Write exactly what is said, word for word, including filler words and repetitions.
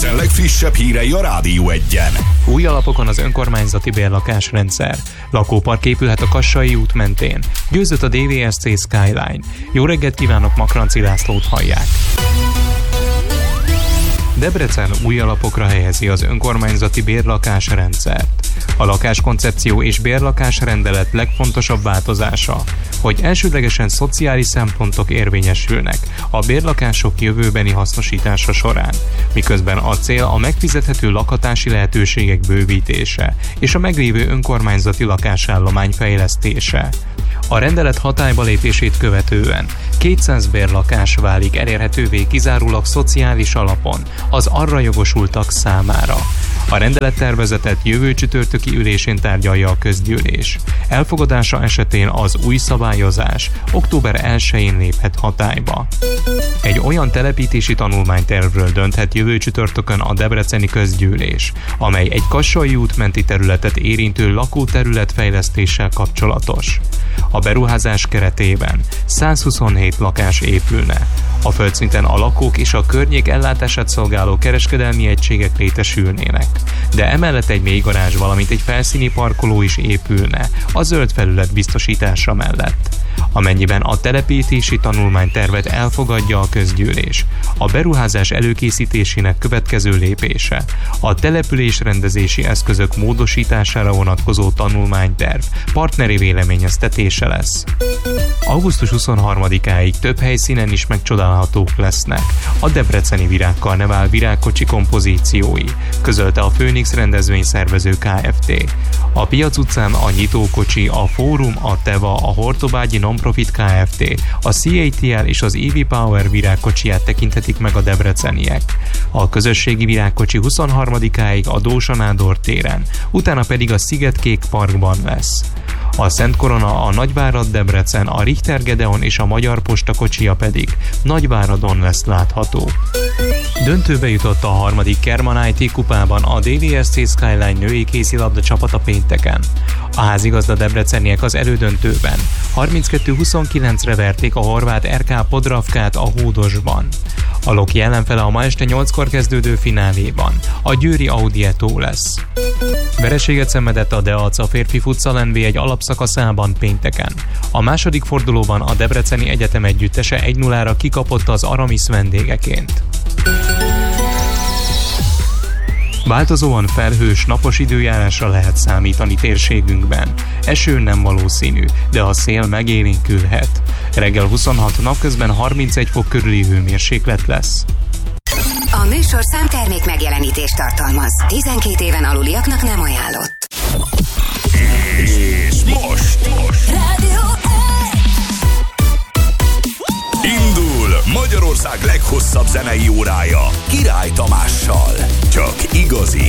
Debrecen legfrissebb hírei a Rádió Egyen. Új alapokon az önkormányzati bérlakásrendszer. Lakópark épülhet a Kassai út mentén. Győzött a dé vé es cé Skyline. Jó reggelt kívánok, Makranci Lászlót hallják. Debrecen új alapokra helyezi az önkormányzati bérlakásrendszert. A lakáskoncepció és bérlakásrendelet legfontosabb változása, hogy elsődlegesen szociális szempontok érvényesülnek a bérlakások jövőbeni hasznosítása során, miközben a cél a megfizethető lakhatási lehetőségek bővítése és a meglévő önkormányzati lakásállomány fejlesztése. A rendelet hatályba lépését követően kétszáz bérlakás válik elérhetővé kizárólag szociális alapon az arra jogosultak számára. A rendelettervezetet jövő csütörtöki ülésén tárgyalja a közgyűlés. Elfogadása esetén az új szabályozás október elsején léphet hatályba. Egy olyan telepítési tanulmánytervről dönthet jövő csütörtökön a debreceni közgyűlés, amely egy Kassai út menti területet érintő lakóterület fejlesztéssel kapcsolatos. A beruházás keretében százhuszonhét lakás épülne. A földszinten a lakók és a környék ellátását szolgáló kereskedelmi egységek létesülnének, de emellett egy mélygarázs, valamint egy felszíni parkoló is épülne a zöld felület biztosítása mellett. Amennyiben a telepítési tanulmánytervet elfogadja a közgyűlés, a beruházás előkészítésének következő lépése a településrendezési eszközök módosítására vonatkozó tanulmányterv partneri véleményeztetése lesz. augusztus huszonharmadikáig több helyszínen is megcsodálhatók lesznek a debreceni Virágkarnevál virágkocsi kompozíciói, közölte a Phoenix rendezvényszervező Kft. A Piac utcán a Nyitókocsi, a Fórum, a Teva, a Hortobágyi Nonprofit Kft., a cé á té el és az é vé Power virágkocsiját tekinthetik meg a debreceniek. A közösségi virágkocsi huszonharmadikáig a Dósa Nádor téren, utána pedig a Szigetkék Parkban lesz. A Szent Korona, a Nagyvárad Debrecen, a Richter Gedeon és a Magyar Posta kocsija pedig Nagyváradon lesz látható. Döntőbe jutott a harmadik Kerman i té kupában a dé vé es cé Skyline női kézilabda csapata pénteken. A házigazda debreceniek az elődöntőben harminckettő huszonkilencre verték a horvát er ká Podravkát a Hódosban. A Loki ellenfele a ma este nyolckor kezdődő fináléban a győri Audietó lesz. Vereséget szenvedett a Deac a férfi futsal en bé egy alapszakaszában pénteken. A második fordulóban a Debreceni Egyetem együttese egy nullára kikapott az Aramis vendégeként. Változóan felhős, napos időjárásra lehet számítani térségünkben. Eső nem valószínű, de a szél megélénkülhet. Reggel huszonhat, napközben harmincegy fok körüli hőmérséklet lesz. A műsor számtermék megjelenítést tartalmaz. tizenkét éven aluliaknak nem ajánlott. És most, most. Rádió Indul Magyarország leghosszabb zenei órája Király Tamással. Csak igazi